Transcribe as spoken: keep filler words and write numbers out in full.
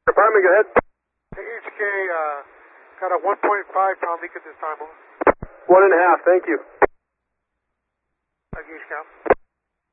Department, go ahead. H K, uh, got a one point five pound leak at this time. Over. One and a half, thank you. Uh, gauge count.